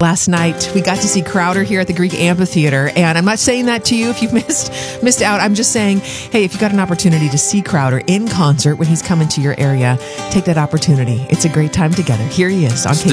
Last night, we got to see Crowder here at the Greek Amphitheater. And I'm not saying that to you if you've missed out. I'm just saying, hey, if you got an opportunity to see Crowder in concert when he's coming to your area, take that opportunity. It's a great time together. Here he is on K.